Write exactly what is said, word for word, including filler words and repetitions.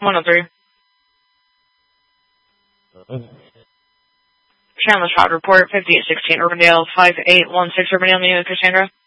one oh three. Chandler's Hot Report, fifty-eight sixteen Urbandale, five eight one six Urbandale, New Cassandra.